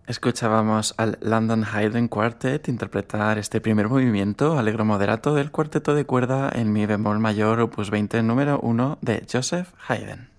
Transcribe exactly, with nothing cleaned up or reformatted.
Escuchábamos al London Haydn Quartet interpretar este primer movimiento, Allegro moderato, del cuarteto de cuerda en mi bemol mayor opus veinte número uno de Joseph Haydn.